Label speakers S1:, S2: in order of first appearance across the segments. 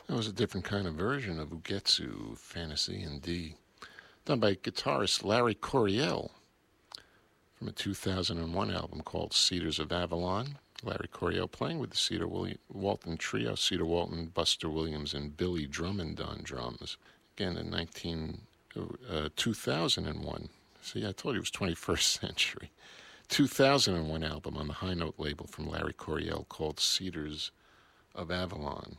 S1: That was a different kind of version of Ugetsu Fantasy in D, done by guitarist Larry Coryell from a 2001 album called Cedars of Avalon. Larry Coryell playing with the Walton Trio, Cedar Walton, Buster Williams, and Billy Drummond on drums. Again, in 2001. See, I told you it was 21st century. 2001 album on the High Note label from Larry Coryell called Cedars of Avalon.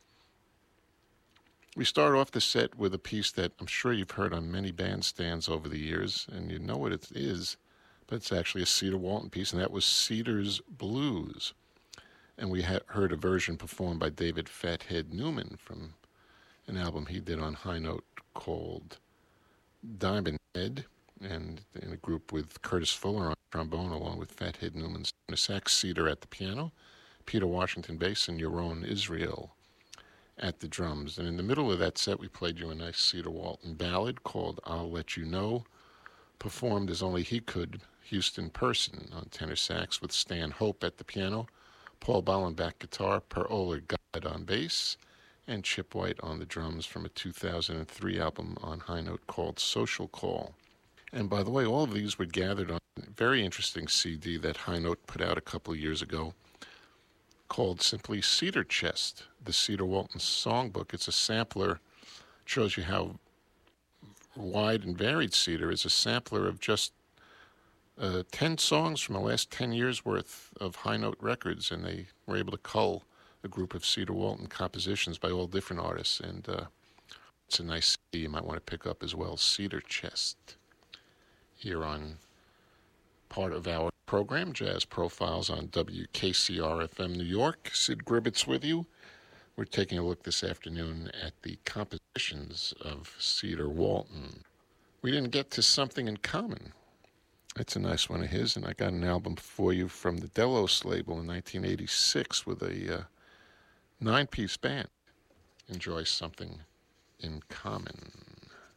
S1: We start off the set with a piece that I'm sure you've heard on many bandstands over the years, and you know what it is, but it's actually a Cedar Walton piece, and that was Cedar's Blues. And we heard a version performed by David Fathead Newman from an album he did on High Note called Diamond Head, and in a group with Curtis Fuller on trombone, along with Fathead Newman's sax, Cedar at the piano, Peter Washington bass, and Yaron Israel at the drums. And in the middle of that set, we played you a nice Cedar Walton ballad called I'll Let You Know, performed as only he could, Houston Person on tenor sax, with Stan Hope at the piano, Paul Bollenbach guitar, Per Oler God on bass, and Chip White on the drums from a 2003 album on High Note called Social Call. And by the way, all of these were gathered on a very interesting CD that High Note put out a couple of years ago called simply Cedar Chest, the Cedar Walton Songbook. It's a sampler, shows you how wide and varied Cedar is, a sampler of just 10 songs from the last 10 years worth of High Note records, and they were able to cull a group of Cedar Walton compositions by all different artists, and it's a nice CD you might want to pick up as well, Cedar Chest, here on part of our program, Jazz Profiles on WKCR-FM New York. Sid Gribbets with you. We're taking a look this afternoon at the compositions of Cedar Walton. We didn't get to Something in Common. It's a nice one of his, and I got an album for you from the Delos label in 1986 with a 9-piece band. Enjoy Something in Common.